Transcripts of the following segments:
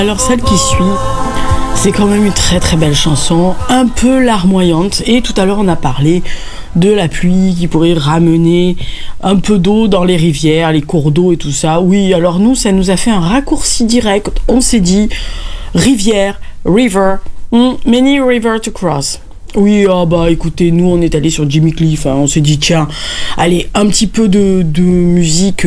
Alors celle qui suit, c'est quand même une très très belle chanson, un peu larmoyante. Et tout à l'heure on a parlé de la pluie qui pourrait ramener un peu d'eau dans les rivières, les cours d'eau et tout ça. Oui, alors nous, ça nous a fait un raccourci direct. On s'est dit rivière, river, many river to cross. Oui, écoutez, nous on est allé sur Jimmy Cliff, on s'est dit tiens, allez, un petit peu de musique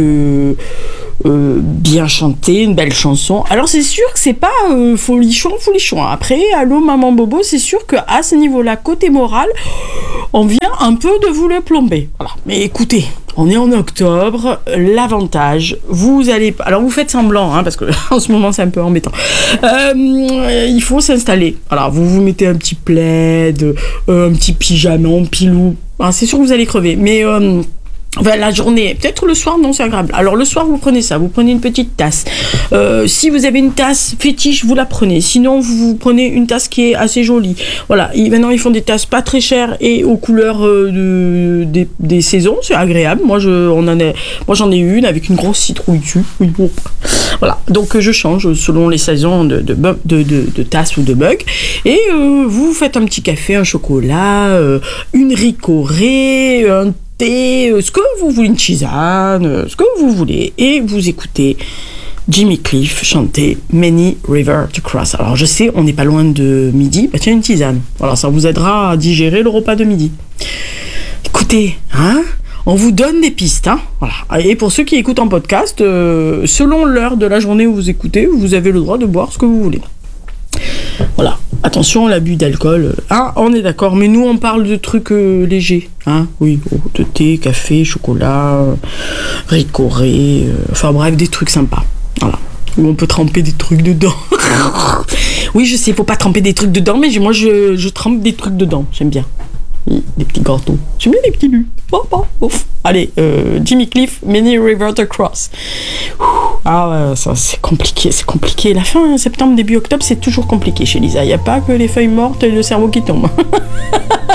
bien chantée, une belle chanson. Alors c'est sûr que c'est pas folichon. Après, allô maman Bobo, c'est sûr que à ce niveau-là, côté moral, on vient un peu de vous le plomber. Voilà. Mais écoutez, on est en octobre, l'avantage, vous allez... Alors vous faites semblant, parce que en ce moment c'est un peu embêtant. Il faut s'installer. Alors vous mettez un petit plaid, un petit pyjama, un pilou. C'est sûr que vous allez crever, mais... la journée, peut-être le soir, non, c'est agréable. Alors le soir, vous prenez ça, vous prenez une petite tasse. Si vous avez une tasse fétiche, vous la prenez. Sinon, vous prenez une tasse qui est assez jolie. Voilà. Maintenant, ils font des tasses pas très chères et aux couleurs des saisons. C'est agréable. Moi, j'en ai une avec une grosse citrouille dessus. Voilà. Donc, je change selon les saisons de tasses ou de mugs. Et vous faites un petit café, un chocolat, une ricorée, un thé, ce que vous voulez, une tisane, ce que vous voulez, et vous écoutez Jimmy Cliff chanter Many River to Cross. Alors je sais, on n'est pas loin de midi, tiens, une tisane. Voilà, ça vous aidera à digérer le repas de midi. Écoutez, on vous donne des pistes, voilà. Et pour ceux qui écoutent en podcast, selon l'heure de la journée où vous écoutez, vous avez le droit de boire ce que vous voulez. Voilà, attention, l'abus d'alcool. On est d'accord, mais nous on parle de trucs légers, oui, de thé, café, chocolat, ricoré, enfin bref, des trucs sympas. Voilà, où on peut tremper des trucs dedans. Oui, je sais, faut pas tremper des trucs dedans, mais moi je trempe des trucs dedans, j'aime bien. Des petits gâteaux, j'aime bien les petits lus. Allez, Jimmy Cliff, Many River to Cross. Ça c'est compliqué. La fin septembre, début octobre, c'est toujours compliqué chez Lisa. Il n'y a pas que les feuilles mortes et le cerveau qui tombe.